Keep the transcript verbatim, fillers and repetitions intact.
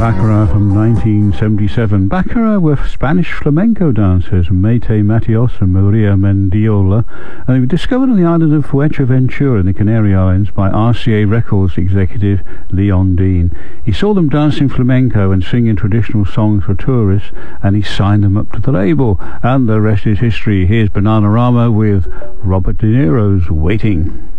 Baccarat from nineteen seventy-seven. Baccarat were Spanish flamenco dancers, Maite Matios and Maria Mendiola, and they were discovered on the island of Fuerteventura in the Canary Islands by R C A Records executive Leon Dean. He saw them dancing flamenco and singing traditional songs for tourists, and he signed them up to the label, and the rest is history. Here's Bananarama with Robert De Niro's Waiting.